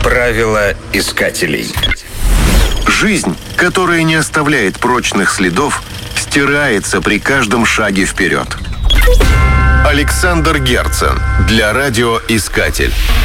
Правила искателей. Жизнь, которая не оставляет прочных следов, стирается при каждом шаге вперед. Александр Герцен для радиоискатель.